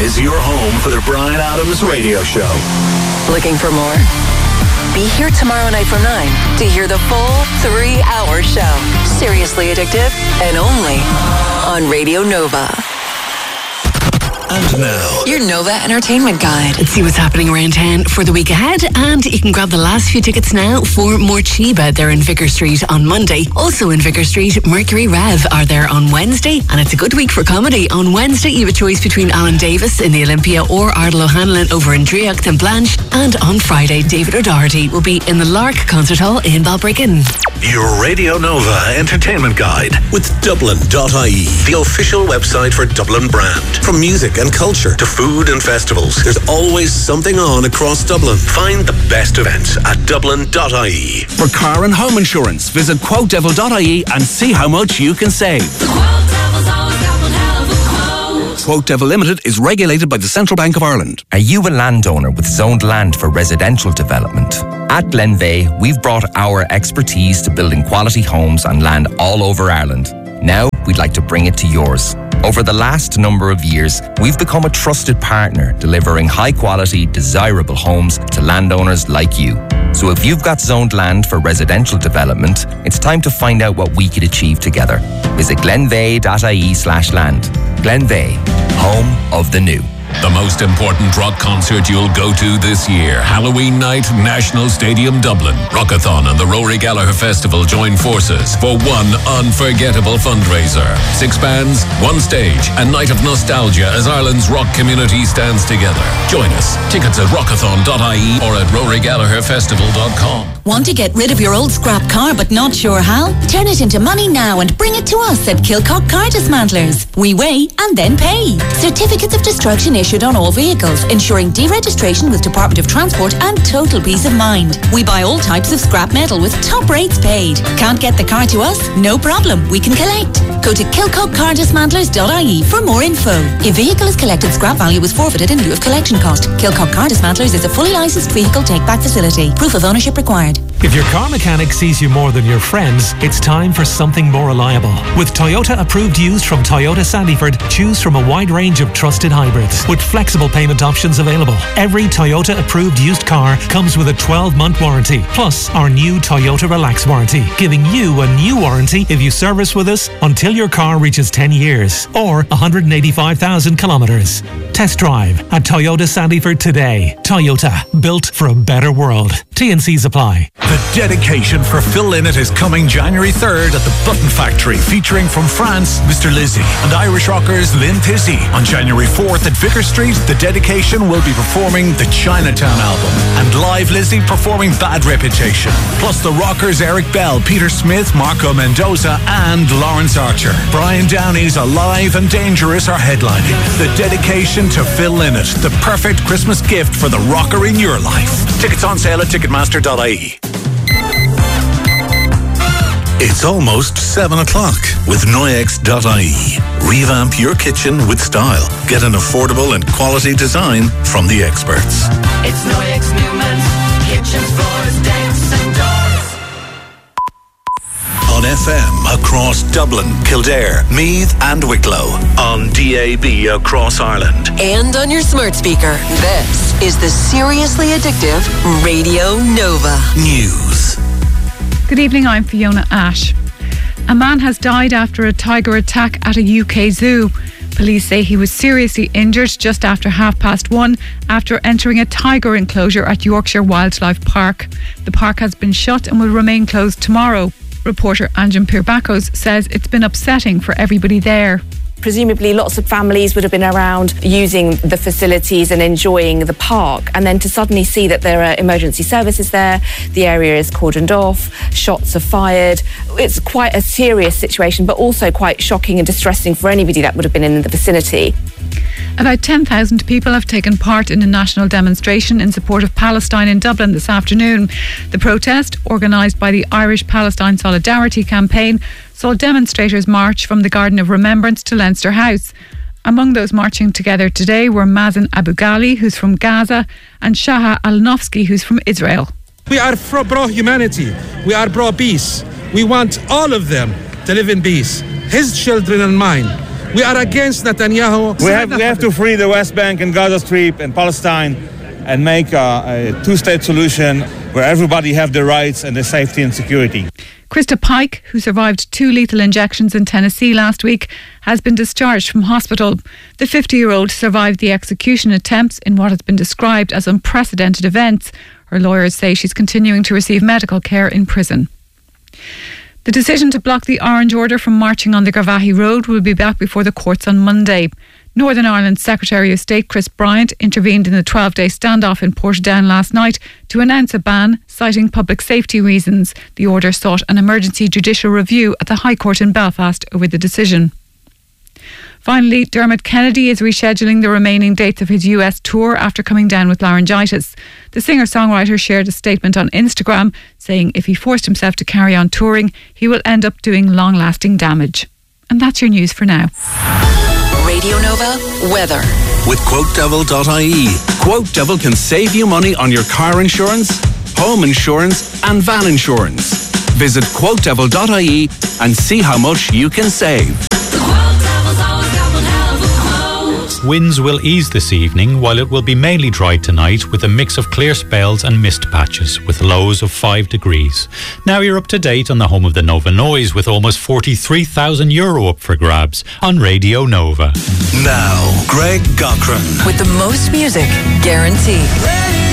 is your home for the Bryan Adams Radio Show. Looking for more? Be here tomorrow night from 9 to hear the full 3-hour show. Seriously addictive and only on Radio Nova. And now, your Nova Entertainment Guide. Let's see what's happening around town for the week ahead, and you can grab the last few tickets now for Morchiba. They're in Vicar Street on Monday. Also in Vicar Street, Mercury Rev are there on Wednesday, and it's a good week for comedy. On Wednesday, you have a choice between Alan Davis in the Olympia or Ardal O'Hanlon over in Driocht and Blanche. And on Friday, David O'Doherty will be in the Lark Concert Hall in Balbriggan. your Radio Nova Entertainment Guide with Dublin.ie, the official website for Dublin brand. From music and culture to food and festivals, there's always something on across Dublin. Find the best events at Dublin.ie. For car and home insurance, visit QuoteDevil.ie and see how much you can save. Quote Devil Limited is regulated by the Central Bank of Ireland. Are you a landowner with zoned land for residential development? At Glenveigh, we've brought our expertise to building quality homes on land all over Ireland. Now, we'd like to bring it to yours. Over the last number of years, we've become a trusted partner, delivering high-quality, desirable homes to landowners like you. So if you've got zoned land for residential development, it's time to find out what we could achieve together. Visit glenveigh.ie/land. Glenveigh, home of the new. The most important rock concert you'll go to this year. Halloween night, National Stadium, Dublin. Rockathon and the Rory Gallagher Festival join forces for one unforgettable fundraiser. 6 bands, 1 stage, a night of nostalgia as Ireland's rock community stands together. Join us. Tickets at rockathon.ie or at rorygallagherfestival.com. Want to get rid of your old scrap car but not sure how? Turn it into money now and bring it to us at Kilcock Car Dismantlers. We weigh and then pay. Certificates of destruction issued on all vehicles, ensuring deregistration with Department of Transport and total peace of mind. We buy all types of scrap metal with top rates paid. Can't get the car to us? No problem, we can collect. Go to kilcockcardismantlers.ie for more info. If vehicle is collected, scrap value is forfeited in lieu of collection cost. Kilcock Car Dismantlers is a fully licensed vehicle take-back facility. Proof of ownership required. If your car mechanic sees you more than your friends, it's time for something more reliable. With Toyota approved used from Toyota Sandyford, choose from a wide range of trusted hybrids with flexible payment options available. Every Toyota approved used car comes with a 12-month warranty, plus our new Toyota Relax warranty, giving you a new warranty if you service with us until your car reaches 10 years or 185,000 kilometres. Test drive at Toyota Sandyford today. Toyota, built for a better world. T&Cs apply. The dedication for Phil Lynott is coming January 3rd at the Button Factory, featuring from France, Mr. Lizzy, and Irish rockers Lynn Thizzy. On January 4th at Vicar Street, the dedication will be performing the Chinatown album, and live Lizzy performing Bad Reputation. Plus the rockers Eric Bell, Peter Smith, Marco Mendoza, and Lawrence Archer. Brian Downey's Alive and Dangerous are headlining. The dedication to Phil Lynott, the perfect Christmas gift for the rocker in your life. Tickets on sale at Ticketmaster.ie. It's almost 7 o'clock with Noyex.ie. Revamp your kitchen with style. Get an affordable and quality design from the experts. It's Noyex Newman, kitchens, floors, decks and doors. On FM across Dublin, Kildare, Meath and Wicklow. On DAB across Ireland. And on your smart speaker. This is the Seriously Addictive Radio Nova News. Good evening, I'm Fiona Ash. A man has died after a tiger attack at a UK zoo. Police say he was seriously injured just after 1:30 after entering a tiger enclosure at Yorkshire Wildlife Park. The park has been shut and will remain closed tomorrow. Reporter Anjan Pirbakos says it's been upsetting for everybody there. Presumably lots of families would have been around using the facilities and enjoying the park, and then to suddenly see that there are emergency services there, the area is cordoned off, shots are fired. It's quite a serious situation, but also quite shocking and distressing for anybody that would have been in the vicinity. About 10,000 people have taken part in a national demonstration in support of Palestine in Dublin this afternoon. The protest, organised by the Irish Palestine Solidarity Campaign, saw demonstrators march from the Garden of Remembrance to Leinster House. Among those marching together today were Mazen Abu Ghali, who's from Gaza, and Shaha Al-Nofsky, who's from Israel. We are pro-humanity. We are pro-peace. We want all of them to live in peace. His children and mine. We are against Netanyahu. We have to free the West Bank and Gaza Strip and Palestine and make a two-state solution where everybody have the rights and the safety and security. Krista Pike, who survived 2 lethal injections in Tennessee last week, has been discharged from hospital. The 50-year-old survived the execution attempts in what has been described as unprecedented events. Her lawyers say she's continuing to receive medical care in prison. The decision to block the Orange Order from marching on the Garvaghey Road will be back before the courts on Monday. Northern Ireland's Secretary of State Chris Bryant intervened in the 12-day standoff in Portadown last night to announce a ban, citing public safety reasons. The order sought an emergency judicial review at the High Court in Belfast over the decision. Finally, Dermot Kennedy is rescheduling the remaining dates of his US tour after coming down with laryngitis. The singer-songwriter shared a statement on Instagram saying if he forced himself to carry on touring, he will end up doing long-lasting damage. And that's your news for now. Radio Nova weather. With QuoteDevil.ie. QuoteDevil can save you money on your car insurance, home insurance and van insurance. Visit QuoteDevil.ie and see how much you can save. Winds will ease this evening, while it will be mainly dry tonight with a mix of clear spells and mist patches with lows of 5 degrees. Now you're up to date on the home of the Nova Noise with almost €43,000 up for grabs on Radio Nova. Now, Greg Gochran. With the most music guaranteed.